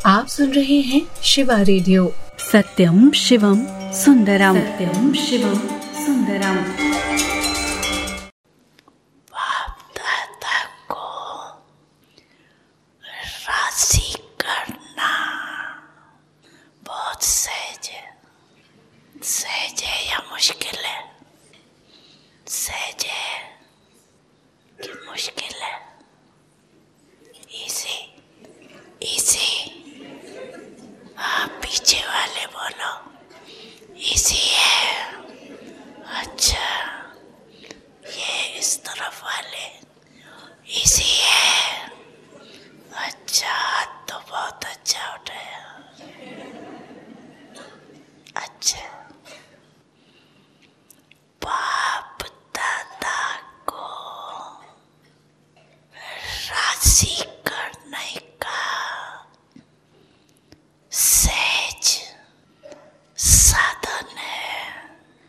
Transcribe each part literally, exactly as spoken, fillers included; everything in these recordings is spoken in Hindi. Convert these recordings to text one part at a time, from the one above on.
आप सुन रहे हैं शिवा रेडियो। सत्यम शिवम सुंदरम, सत्यम शिवम सुंदरम। बाप दादा को राशि करना बहुत सहज है। सहज है या मुश्किल है? सहज है कि मुश्किल है? Easy easy. आप पीछे वाले बोलो इजी है। अच्छा, ये इस तरफ वाले इजी है। अच्छा, तो बहुत अच्छा उठाया। अच्छा, बाप दादा को राशि करने का सहज साधन है।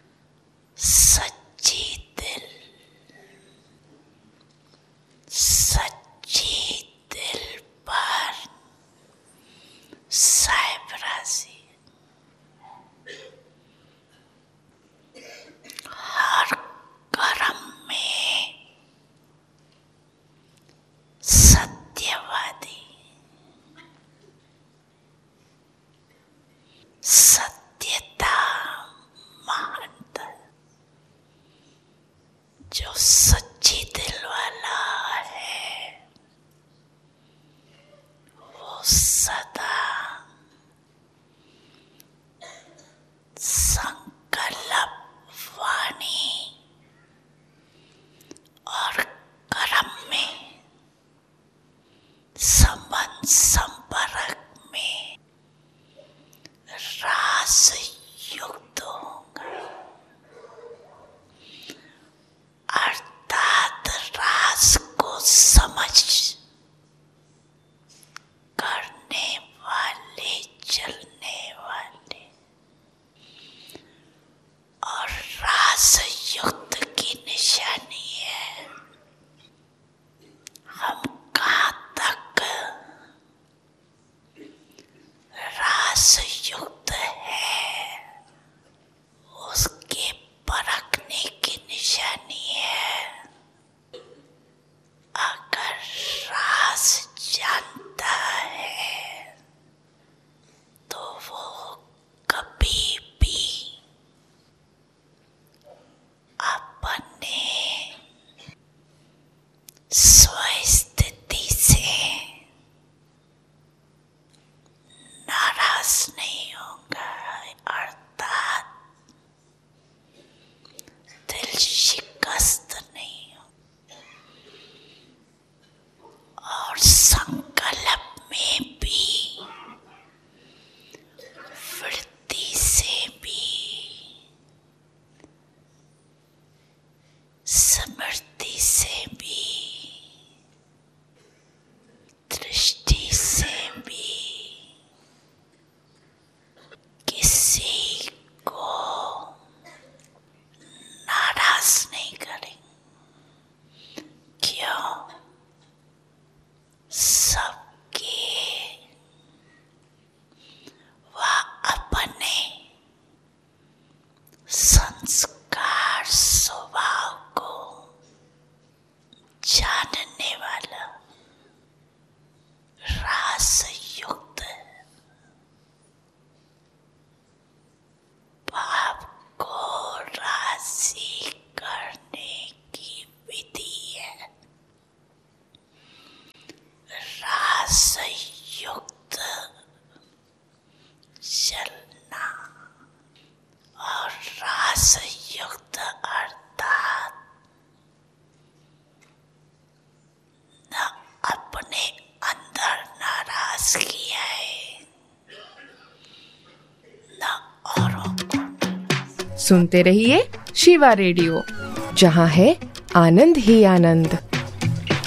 सच्ची दिल, सच्ची दिल पर साहिब राशि। हर कर्म में सत्यवादी, सत्यता महानता। जो सच्ची दिल वाला है वो सदा संकल्प वाणी और कर्म में संबंध संपर्क में रास युक्त होगा। अर्थात रास को समझ करने वाले, चलने वाले। और रास युक्त की निशानी है हम कहाँ तक रास युक्त है, उसके परखने की निशानी है। अगर रास जानता है तो वो कभी भी अपने स्वस्थिति से नाराज नहीं होगा। अर्थात दिल शिकस्त नहीं होगा। और संकल्प में भी, वृत्ति से भी, स्मृति से भी, दृष्टि से भी किसी को नाराज नहीं करेंगे। क्यों? सबके वह अपने संस्कार स्वभाव को जानने वाला रास युक्त है। बाप को राशि करने की विधि है रास युक्त चलना। और रास युक्त अर्थात न अपने अंदर नाराजगी है न औरों को। सुनते रहिए शिवा रेडियो, जहाँ है आनंद ही आनंद।